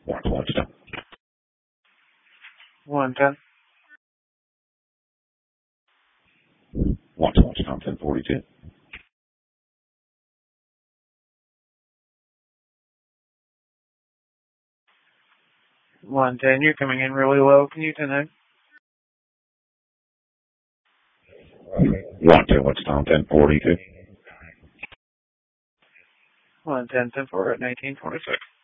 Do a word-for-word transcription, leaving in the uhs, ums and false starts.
One to watch down. one ten. One to watch down, ten forty-two. one ten, you're coming in really low. Can you connect? One to watch down, ten forty-two. one ten, ten four at nineteen forty-six.